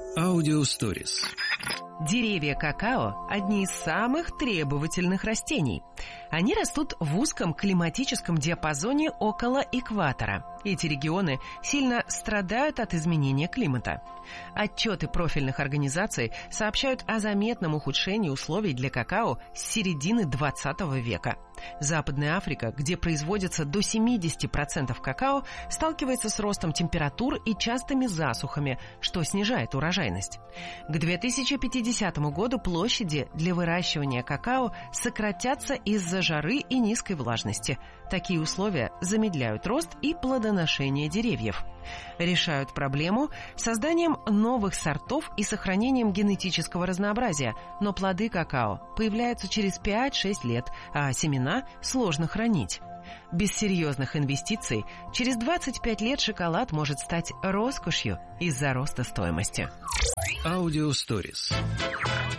Аудиосторис. Деревья какао – одни из самых требовательных растений. Они растут в узком климатическом диапазоне около экватора. Эти регионы сильно страдают от изменения климата. Отчеты профильных организаций сообщают о заметном ухудшении условий для какао с середины 20 века. Западная Африка, где производится до 70% какао, сталкивается с ростом температур и частыми засухами, что снижает урожайность. К 2050 году площади для выращивания какао сократятся из-за жары и низкой влажности. Такие условия замедляют рост и плодоношение деревьев. Решают проблему созданием новых сортов и сохранением генетического разнообразия, но плоды какао появляются через 5-6 лет, а семена сложно хранить. Без серьезных инвестиций через 25 лет шоколад может стать роскошью из-за роста стоимости. Аудиосторис.